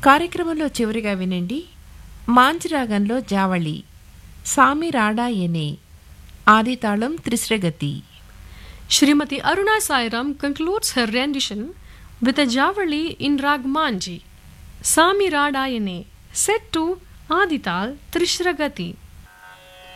కార్యక్రమంలో చివరిగా వినండి మాంజిరాగంలో జావళి సామి రాడా ఎనే ఆదితాళం త్రిశ్రగతి. Srimati Aruna Sairam concludes her rendition with a Javali in Rag Manji, Sami Radayane, set to Adital Trishragati.